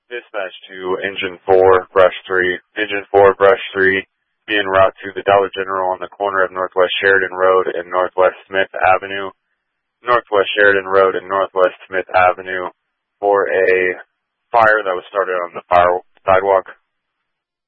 Dispatch to Engine 4, Brush 3. Engine 4, Brush 3, be en route to the Dollar General on the corner of Northwest Sheridan Road and Northwest Smith Avenue. Northwest Sheridan Road and Northwest Smith Avenue for a fire that was started on the sidewalk.